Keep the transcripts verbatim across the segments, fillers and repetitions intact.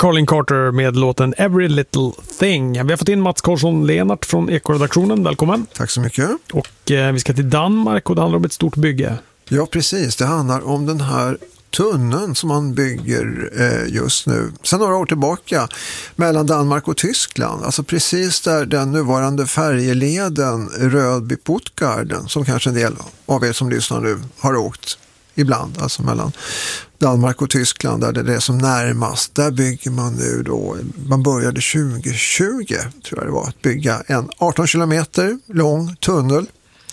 Colin Carter med låten Every Little Thing. Vi har fått in Mats Karlsson-Lenart från Eko-redaktionen. Välkommen. Tack så mycket. Och eh, vi ska till Danmark och det handlar om ett stort bygge. Ja, precis. Det handlar om den här tunneln som man bygger eh, just nu. Sen några år tillbaka mellan Danmark och Tyskland. Alltså precis där den nuvarande färjeleden Rödby-Puttgarden, som kanske en del av er som lyssnar nu har åkt ibland, alltså mellan Danmark och Tyskland där det är som närmast. Där bygger man nu då, man började tjugo tjugo tror jag det var, att bygga en arton kilometer lång tunnel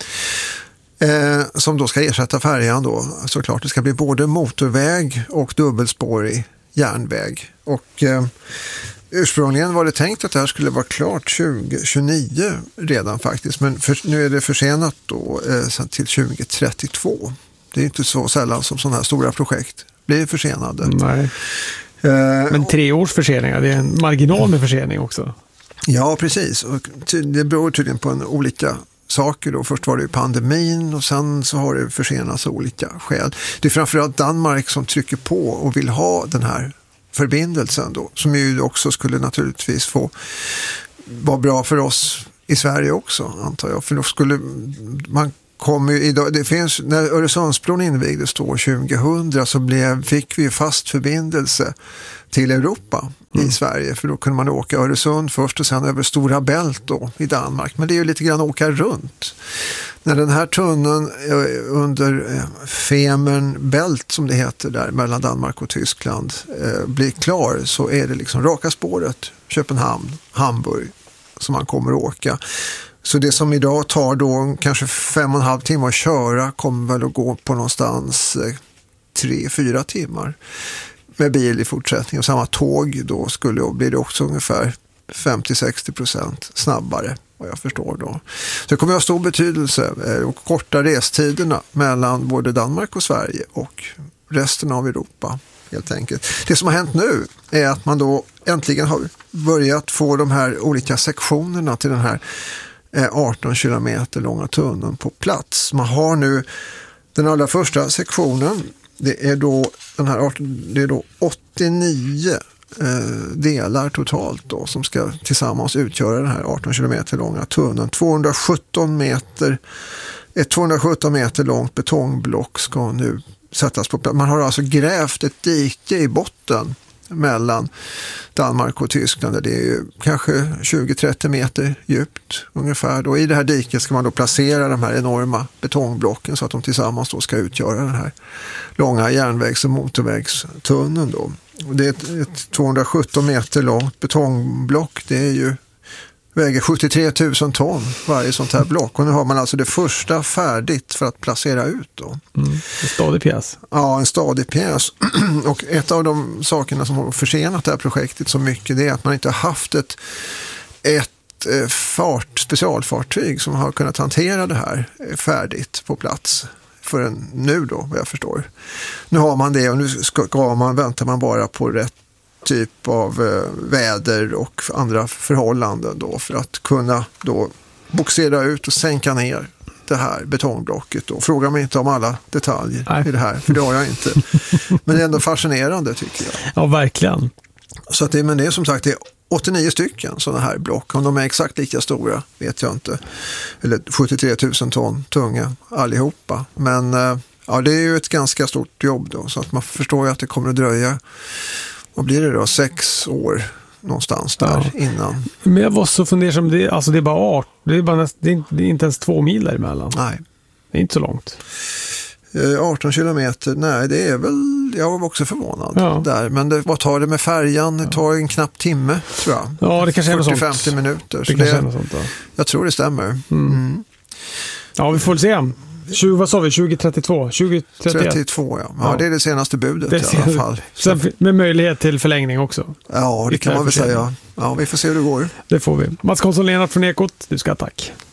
eh, som då ska ersätta färjan då. Såklart det ska bli både motorväg och dubbelspårig järnväg. Och eh, ursprungligen var det tänkt att det här skulle vara klart tjugo tjugonio redan faktiskt, men för, nu är det försenat då eh, till tjugo trettiotvå. Det är inte så sällan som sådana här stora projekt blir försenade. Nej. Eh, Men tre års förseningar, det är en marginal med försening också. Ja, precis. Och det beror tydligen på en olika saker då. Först var det ju pandemin och sen så har det försenats av olika skäl. Det är framförallt Danmark som trycker på och vill ha den här förbindelsen då. Som ju också skulle naturligtvis få vara bra för oss i Sverige också, antar jag. För då skulle man kommer ju idag, det finns, när Öresundsbron invigdes då tjugohundra så blev, fick vi fast förbindelse till Europa mm. i Sverige, för då kunde man åka Öresund först och sen över Stora Bält då i Danmark, men det är ju lite grann åka runt. När den här tunneln under Femern Bält som det heter där mellan Danmark och Tyskland blir klar, så är det liksom raka spåret Köpenhamn, Hamburg som man kommer att åka. Så det som idag tar då kanske fem och en halv timme att köra kommer väl att gå på någonstans eh, tre, fyra timmar med bil i fortsättning. Och samma tåg då skulle då bli det också ungefär femtio till sextio procent snabbare, vad jag förstår då. Så det kommer att ha stor betydelse eh, och korta restiderna mellan både Danmark och Sverige och resten av Europa. Helt enkelt. Det som har hänt nu är att man då äntligen har börjat få de här olika sektionerna till den här arton kilometer långa tunneln på plats. Man har nu den allra första sektionen, det är då den här det är då åttionio eh, delar totalt då som ska tillsammans utgöra den här arton kilometer långa tunneln. tvåhundrasjutton meter ett tvåhundrasjutton meter långt betongblock ska nu sättas på plats. Man har alltså grävt ett dike i botten mellan Danmark och Tyskland där det är ju kanske tjugo till trettio meter djupt ungefär. Och i det här diket ska man då placera de här enorma betongblocken så att de tillsammans då ska utgöra den här långa järnvägs- och motorvägstunneln då. Och det är ett, ett tvåhundrasjutton meter långt betongblock, det är ju väger sjuttiotre tusen ton varje sånt här block. Och nu har man alltså det första färdigt för att placera ut då. Mm, en stadig pjäs. Ja, en stadig pjäs. Och ett av de sakerna som har försenat det här projektet så mycket, det är att man inte har haft ett, ett fart, specialfartyg som har kunnat hantera det här färdigt på plats förrän nu då, vad jag förstår. Nu har man det och nu ska man, väntar man bara på rätt typ av eh, väder och andra förhållanden då för att kunna då boxera ut och sänka ner det här betongblocket då. Fråga mig inte om alla detaljer Nej. i det här, för det har jag inte. Men det är ändå fascinerande tycker jag. Ja, verkligen. Så att det, men det är som sagt det är åttionio stycken sådana här block. Om de är exakt lika stora vet jag inte. Eller sjuttiotre tusen ton tunga allihopa. Men eh, ja, det är ju ett ganska stort jobb då, så att man förstår ju att det kommer att dröja. Och blir det då sex år någonstans där ja. innan. Men jag var så fundersam, det, alltså det är bara art, det är, bara näst, det är, det är inte ens två mil däremellan. Nej. Det är inte så långt. Eh, arton kilometer, nej det är väl, jag var också förvånad ja. där. Men det, vad tar det med färjan? Det tar en knapp timme tror jag. Ja, det kanske är något sånt. fyrtio till femtio minuter. Det så kanske det, är något sånt då. Jag tror det stämmer. Mm. Mm. Ja, vi får se. tjugo, vad sa vi? tjugo trettiotvå? tjugo trettioett? trettiotvå, ja. Ja, det är det senaste budet det i alla fall. Sen med möjlighet till förlängning också. Ja, det kan man väl säga. Ja, vi får se hur det går. Det får vi. Mats Karlsson-Lenart från Ekot, du ska tack.